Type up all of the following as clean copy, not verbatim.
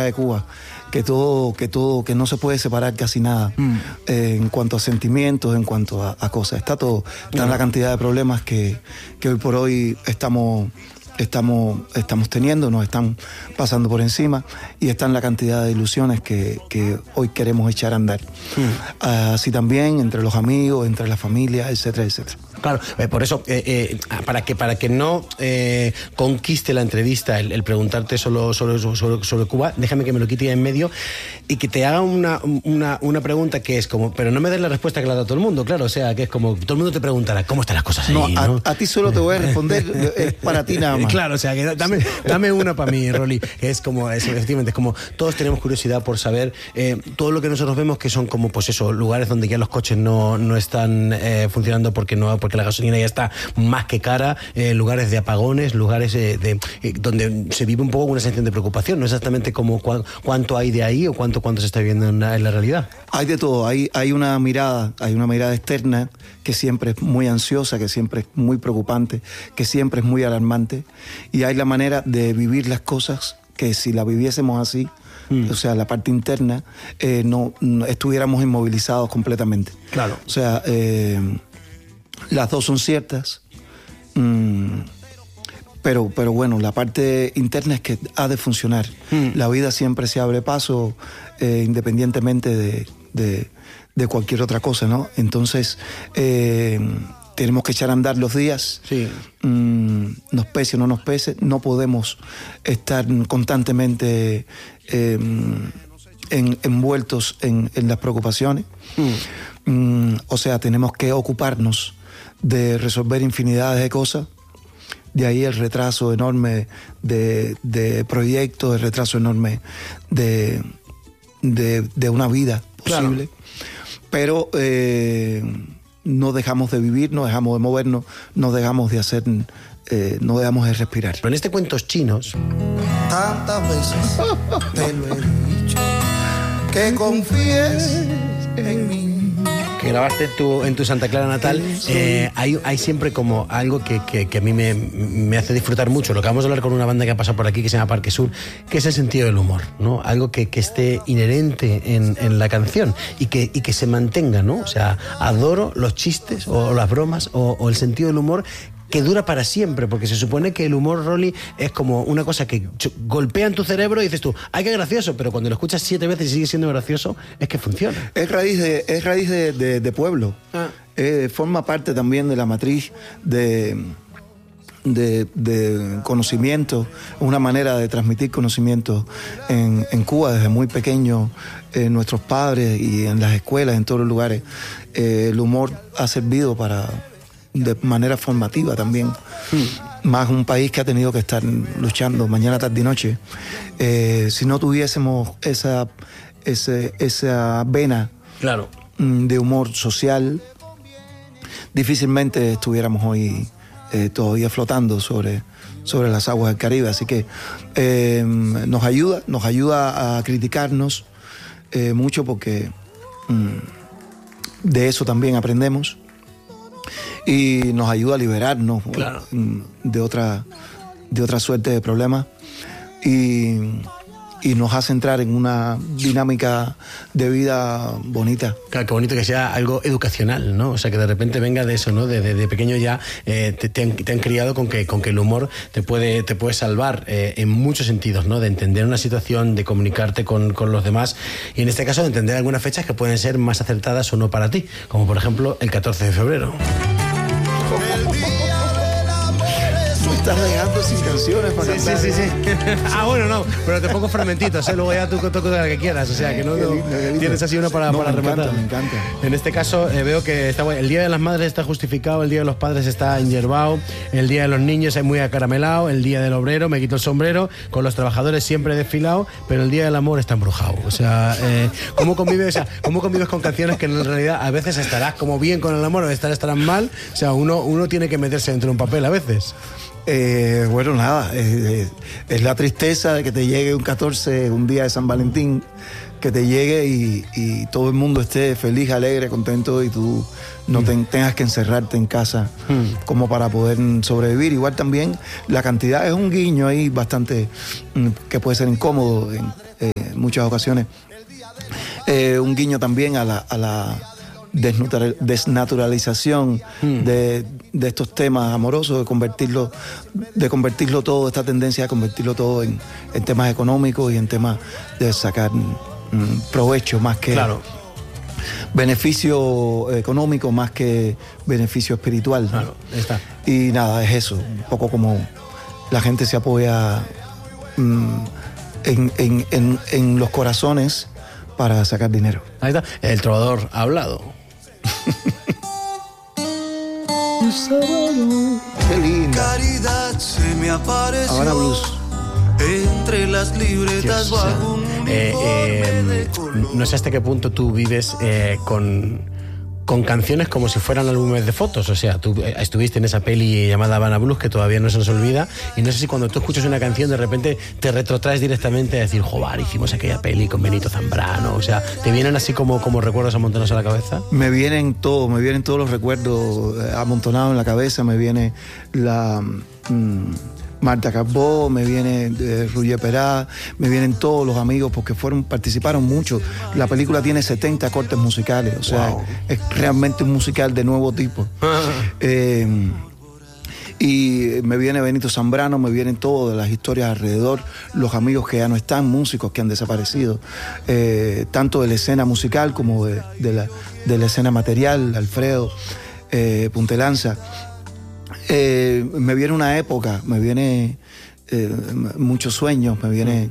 fuera de Cuba, que no se puede separar casi nada en cuanto a sentimientos, en cuanto a cosas. Está todo, está en la cantidad de problemas que hoy por hoy estamos teniendo, nos están pasando por encima, y está en la cantidad de ilusiones que hoy queremos echar a andar. Así también entre los amigos, entre la familia, etcétera, etcétera. Claro, por eso, para que no conquiste la entrevista el preguntarte solo sobre Cuba, déjame que me lo quite en medio y que te haga una pregunta que es como, pero no me des la respuesta que le ha dado todo el mundo, claro, o sea, que es como, todo el mundo te preguntará, ¿cómo están las cosas ahí? ¿No? A ti solo te voy a responder, es para ti nada más. Claro, o sea, que dame una para mí, Rolly, que es como, efectivamente, es como, todos tenemos curiosidad por saber todo lo que nosotros vemos que son como, pues eso, lugares donde ya los coches no están funcionando porque la gasolina ya está más que cara, lugares de apagones, lugares donde se vive un poco una sensación de preocupación, no exactamente como cuánto hay de ahí o cuánto se está viviendo en la realidad. Hay de todo, hay una mirada externa que siempre es muy ansiosa, que siempre es muy preocupante, que siempre es muy alarmante, y hay la manera de vivir las cosas que si la viviésemos así, o sea, la parte interna, no estuviéramos inmovilizados completamente. Claro. O sea, las dos son ciertas, pero bueno, la parte interna es que ha de funcionar. La vida siempre se abre paso, independientemente de cualquier otra cosa, ¿no? Entonces, tenemos que echar a andar los días, sí. Nos pese o no nos pese, no podemos estar constantemente envueltos en las preocupaciones. O sea, tenemos que ocuparnos de resolver infinidades de cosas. De ahí el retraso enorme de proyectos, el retraso enorme de una vida posible. Claro. Pero no dejamos de vivir, no dejamos de movernos, no dejamos de hacer, no dejamos de respirar. Pero en este Cuentos Chinos, tantas veces te lo he dicho, que confíes en mí. Que grabaste en tu Santa Clara natal, hay siempre como algo que a mí me hace disfrutar mucho. Lo que vamos a hablar con una banda que ha pasado por aquí, que se llama Parque Sur, que es el sentido del humor, ¿no? Algo que esté inherente en la canción y que se mantenga, ¿no? O sea, adoro los chistes o las bromas o el sentido del humor que dura para siempre, porque se supone que el humor, Rolly, es como una cosa que golpea en tu cerebro y dices tú, ¡ay, qué gracioso! Pero cuando lo escuchas 7 veces y sigue siendo gracioso, es que funciona. Es raíz de pueblo. Forma parte también de la matriz de conocimiento, una manera de transmitir conocimiento en Cuba desde muy pequeño. Nuestros padres y en las escuelas, en todos los lugares, el humor ha servido de manera formativa también. Más un país que ha tenido que estar luchando mañana, tarde y noche. Si no tuviésemos esa vena, claro, de humor social, difícilmente estuviéramos hoy todavía flotando sobre las aguas del Caribe. Así que nos ayuda a criticarnos mucho, porque de eso también aprendemos. Y nos ayuda a liberarnos, claro, de otra suerte de problemas, y nos hace entrar en una dinámica de vida bonita. Claro, qué bonito que sea algo educacional, ¿no? O sea, que de repente venga de eso, ¿no? De pequeño ya te han criado con que el humor te puede salvar en muchos sentidos, ¿no? De entender una situación, de comunicarte con los demás, y en este caso de entender algunas fechas que pueden ser más acertadas o no para ti, como por ejemplo el 14 de febrero. Estás dejando sin canciones para cantar. Sí. Bueno, no, pero te pongo fragmentitos, luego ya tú tocas la que quieras, o sea, que no tienes así una para rematar. Me encanta. En este caso veo que está bueno. El Día de las Madres está justificado, el Día de los Padres está enyerbado, el Día de los Niños es muy acaramelado, el Día del Obrero me quito el sombrero, con los trabajadores siempre desfilado, pero el Día del Amor está embrujado. O sea, ¿cómo convives con canciones que en realidad a veces estarás como bien con el amor o estarás mal? O sea, uno tiene que meterse dentro de un papel a veces. Bueno, nada, es la tristeza de que te llegue un 14, un día de San Valentín, que te llegue y todo el mundo esté feliz, alegre, contento, y tú no tengas que encerrarte en casa como para poder sobrevivir. Igual también la cantidad es un guiño ahí bastante que puede ser incómodo muchas ocasiones. Un guiño también a la desnaturalización de estos temas amorosos, de convertirlo todo, esta tendencia a convertirlo todo en temas económicos y en temas de sacar provecho más que beneficio económico, más que beneficio espiritual, ¿no? Claro, está. Y nada, es eso, un poco como la gente se apoya en los corazones para sacar dinero. Ahí está, el trovador ha hablado. Qué linda. Caridad se me apareció Habana Blues. entre las libretas. Dios, no sé hasta qué punto tú vives con canciones como si fueran álbumes de fotos. O sea, tú estuviste en esa peli llamada Habana Blues, que todavía no se nos olvida, y no sé si cuando tú escuchas una canción de repente te retrotraes directamente a decir, joder, hicimos aquella peli con Benito Zambrano. O sea, ¿te vienen así como recuerdos amontonados a la cabeza? Me vienen todos los recuerdos amontonados en la cabeza. Me viene la Marta Carbó, me viene Roger Perá, me vienen todos los amigos porque participaron mucho. La película tiene 70 cortes musicales, o sea, es realmente un musical de nuevo tipo. Y me viene Benito Zambrano, me vienen todas las historias alrededor, los amigos que ya no están, músicos que han desaparecido, tanto de la escena musical como de la escena material, Alfredo, Puntelanza. Me viene una época, me viene muchos sueños, me viene...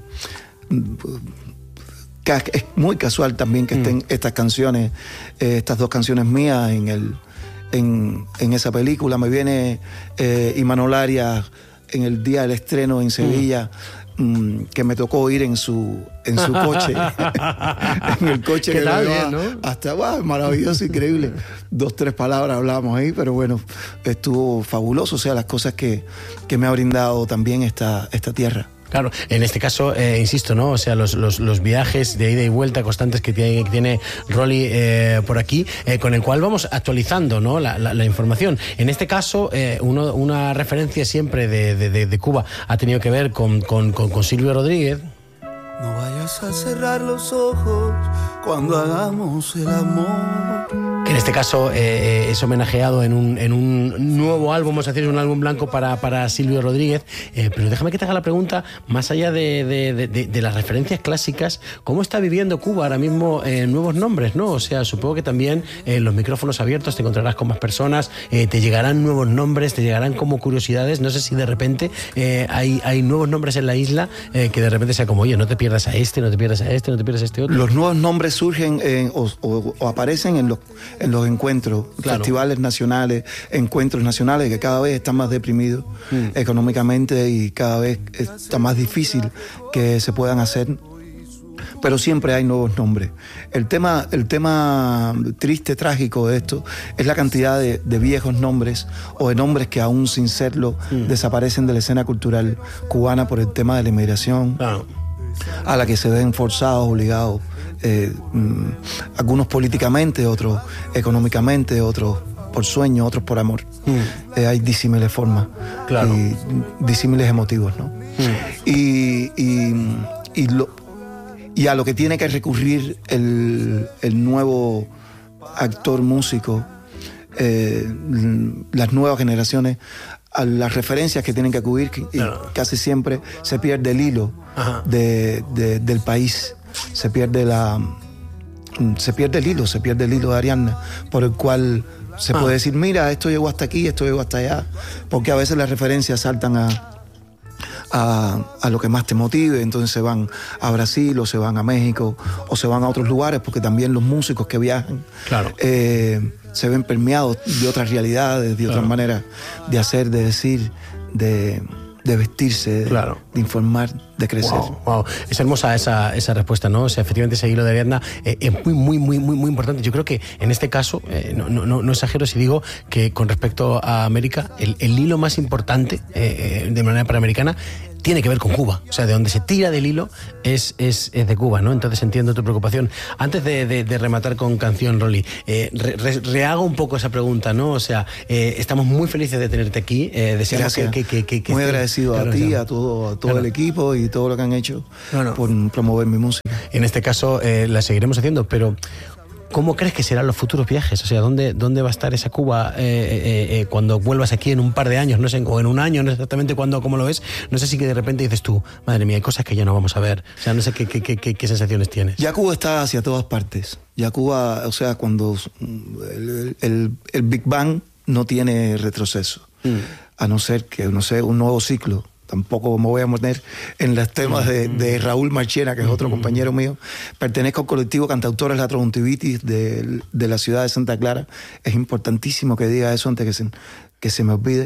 Es muy casual también que estén estas canciones, estas dos canciones mías en esa película. Me viene Imanol Arias en el día del estreno en Sevilla, que me tocó ir en su coche, en el coche que tal, me bien, ¿no? hasta maravilloso, increíble. 2-3 palabras hablábamos ahí, pero bueno, estuvo fabuloso. O sea, las cosas que me ha brindado también esta tierra. Claro, en este caso, insisto, ¿no? O sea, los viajes de ida y vuelta constantes que tiene Rolly por aquí, con el cual vamos actualizando, ¿no? la información. En este caso, una referencia siempre de Cuba ha tenido que ver con Silvio Rodríguez. No vayas a cerrar los ojos cuando hagamos el amor. Que en este caso es homenajeado en un nuevo álbum, vamos a decir, es un álbum blanco para Silvio Rodríguez. Pero déjame que te haga la pregunta, más allá de las referencias clásicas, ¿cómo está viviendo Cuba ahora mismo nuevos nombres, ¿no? O sea, supongo que también los micrófonos abiertos te encontrarás con más personas, te llegarán nuevos nombres, te llegarán como curiosidades. No sé si de repente hay nuevos nombres en la isla que de repente sea como, oye, no te pierdas a este, no te pierdas a este, no te pierdas a este otro. Los nuevos nombres surgen o aparecen en los encuentros, claro, festivales nacionales, encuentros nacionales que cada vez están más deprimidos económicamente y cada vez está más difícil que se puedan hacer. Pero siempre hay nuevos nombres. El tema triste, trágico de esto es la cantidad de viejos nombres o de nombres que aún sin serlo desaparecen de la escena cultural cubana por el tema de la inmigración, claro, a la que se ven forzados, obligados, algunos políticamente, otros económicamente, otros por sueño, otros por amor. Hay disímiles formas, claro, y disímiles motivos, ¿no? Y a lo que tiene que recurrir el nuevo actor músico, las nuevas generaciones, a las referencias que tienen que acudir, y casi siempre se pierde el hilo del país, se pierde el hilo de Ariadna, por el cual se puede decir, mira, esto llegó hasta aquí, esto llegó hasta allá, porque a veces las referencias saltan a lo que más te motive, entonces se van a Brasil o se van a México o se van a otros lugares, porque también los músicos que viajan, claro, se ven permeados de otras realidades, de otras maneras de hacer, de decir, de vestirse, claro, de informar, de crecer. Wow. Es hermosa esa respuesta, ¿no? O sea, efectivamente ese hilo de Ariadna es muy importante. Yo creo que en este caso, no exagero si digo que con respecto a América, el hilo más importante de manera panamericana tiene que ver con Cuba. O sea, de donde se tira del hilo es de Cuba, ¿no? Entonces entiendo tu preocupación. Antes de rematar con canción, Rolly, rehago un poco esa pregunta, ¿no? O sea, estamos muy felices de tenerte aquí. Deseamos que muy agradecido a ti, a todo el equipo y todo lo que han hecho por promover mi música. en este caso la seguiremos haciendo, pero ¿cómo crees que serán los futuros viajes? O sea, ¿dónde va a estar esa Cuba cuando vuelvas aquí en un par de años? No sé, o en un año, no sé exactamente cómo lo ves. No sé si que de repente dices tú, madre mía, hay cosas que ya no vamos a ver. O sea, no sé qué sensaciones tienes. Ya Cuba está hacia todas partes. Ya Cuba, o sea, cuando el Big Bang no tiene retroceso. A no ser que, no sé, un nuevo ciclo. Tampoco me voy a meter en los temas de Raúl Marchena, que es otro compañero mío. Pertenezco al colectivo Cantautores La Trontivitis de la ciudad de Santa Clara. Es importantísimo que diga eso antes que se me olvide.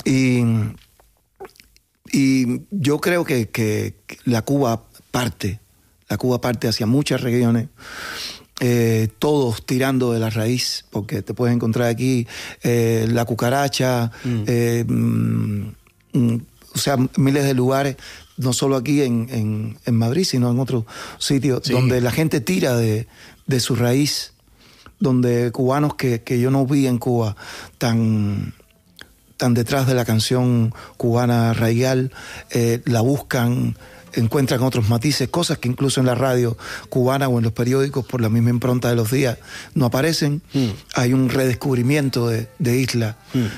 Y yo creo que la Cuba parte hacia muchas regiones. Todos tirando de la raíz, porque te puedes encontrar aquí la cucaracha, o sea, miles de lugares, no solo aquí en Madrid, sino en otros sitios, donde la gente tira de su raíz, donde cubanos que yo no vi en Cuba tan detrás de la canción cubana raigal, la buscan, encuentran otros matices, cosas que incluso en la radio cubana o en los periódicos por la misma impronta de los días no aparecen. Hay un redescubrimiento de isla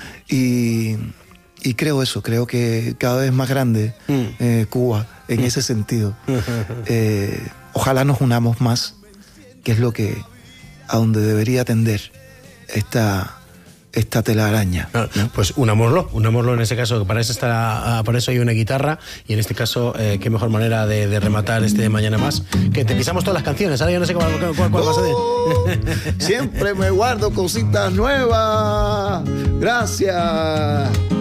y creo que cada vez más grande Cuba en ese sentido. Ojalá nos unamos más, que es a donde debería tender esta telaraña, ¿no? Pues unámoslo en ese caso, que para eso hay una guitarra, y en este caso qué mejor manera de rematar este Mañana Más, que te pisamos todas las canciones. Ahora yo no sé cuál vas a decir. Siempre me guardo cositas nuevas. Gracias.